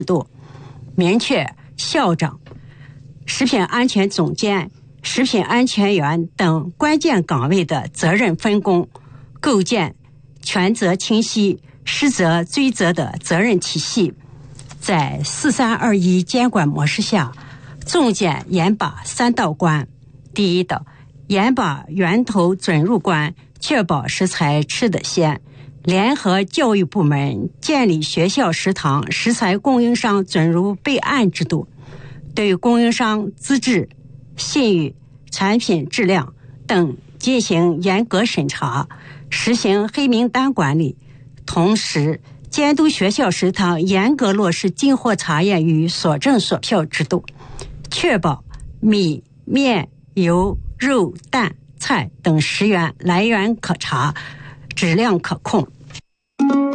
度，明确校长、食品安全总监、食品安全员等关键岗位的责任分工，构建权责清晰、失责追责的责任体系。在4321监管模式下，重点严把3道关。第一道，严把源头准入关，确保食材吃得鲜。联合教育部门建立学校食堂食材供应商准入备案制度，对供应商资质、信誉、产品质量等进行严格审查，实行黑名单管理，同时监督学校食堂严格落实进货查验与所证所票制度，确保米、面、油、肉、蛋、菜等食源来源可查，质量可控。